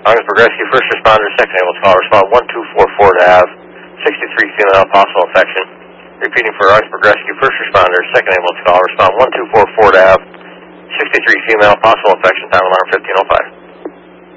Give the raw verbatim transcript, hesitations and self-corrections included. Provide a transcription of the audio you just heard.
Augsburg Rescue, first responder, second ambulance call, respond one two four four to have sixty-three female, possible infection. Repeating for Augsburg Rescue, first responder, second ambulance call, respond one two four four to have sixty-three female, possible infection, time alarm fifteen oh five.